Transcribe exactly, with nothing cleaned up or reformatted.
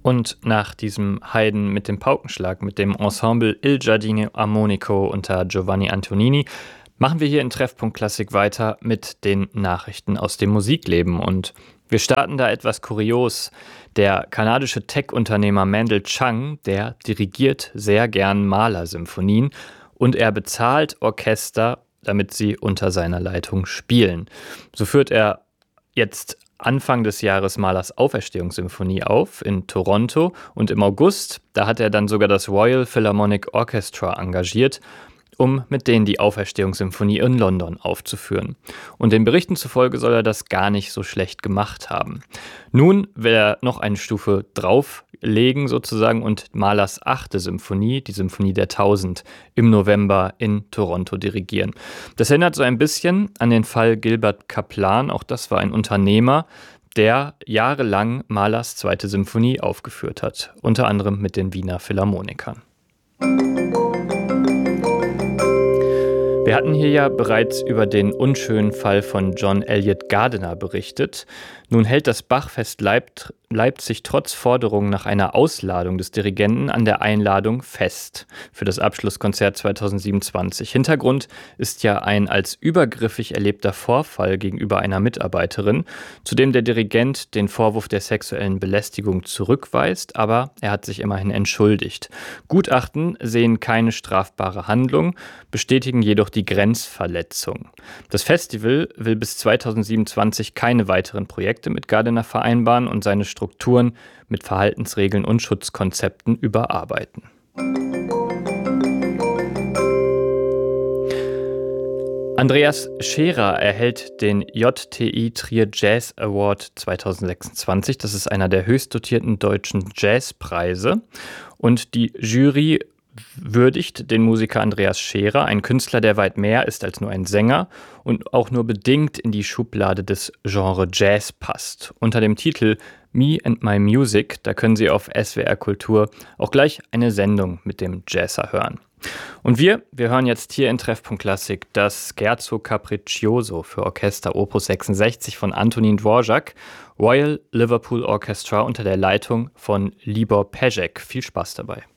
Und nach diesem Haydn mit dem Paukenschlag, mit dem Ensemble Il Giardino Armonico unter Giovanni Antonini, machen wir hier in Treffpunkt Klassik weiter mit den Nachrichten aus dem Musikleben. Und wir starten da etwas kurios. Der kanadische Tech-Unternehmer Mandel Chang, der dirigiert sehr gern Mahler-Symphonien und er bezahlt Orchester, damit sie unter seiner Leitung spielen. So führt er jetzt Anfang des Jahres Mahlers Auferstehungssymphonie auf in Toronto und im August, da hat er dann sogar das Royal Philharmonic Orchestra engagiert, um mit denen die Auferstehungssymphonie in London aufzuführen. Und den Berichten zufolge soll er das gar nicht so schlecht gemacht haben. Nun will er noch eine Stufe drauflegen sozusagen und Mahlers achte Symphonie, die Symphonie der Tausend, im November in Toronto dirigieren. Das erinnert so ein bisschen an den Fall Gilbert Kaplan, auch das war ein Unternehmer, der jahrelang Mahlers zweite Symphonie aufgeführt hat, unter anderem mit den Wiener Philharmonikern. Wir hatten hier ja bereits über den unschönen Fall von John Elliott Gardiner berichtet. Nun hält das Bachfest Leip- Leipzig trotz Forderungen nach einer Ausladung des Dirigenten an der Einladung fest für das Abschlusskonzert zweitausendsiebenundzwanzig. Hintergrund ist ja ein als übergriffig erlebter Vorfall gegenüber einer Mitarbeiterin, zu dem der Dirigent den Vorwurf der sexuellen Belästigung zurückweist, aber er hat sich immerhin entschuldigt. Gutachten sehen keine strafbare Handlung, bestätigen jedoch die Grenzverletzung. Das Festival will bis zweitausendsiebenundzwanzig keine weiteren Projekte mit Gardiner vereinbaren und seine Strukturen mit Verhaltensregeln und Schutzkonzepten überarbeiten. Andreas Scherer erhält den J T I Trier Jazz Award zweitausendsechsundzwanzig. Das ist einer der höchst dotierten deutschen Jazzpreise. Und die Jury würdigt den Musiker Andreas Scherer, ein Künstler, der weit mehr ist als nur ein Sänger und auch nur bedingt in die Schublade des Genre Jazz passt. Unter dem Titel Me and My Music, da können Sie auf S W R Kultur auch gleich eine Sendung mit dem Jazzer hören. Und wir, wir hören jetzt hier in Treffpunkt Klassik das Scherzo Capriccioso für Orchester Opus sechsundsechzig von Antonín Dvořák, Royal Liverpool Orchestra unter der Leitung von Libor Peschek. Viel Spaß dabei.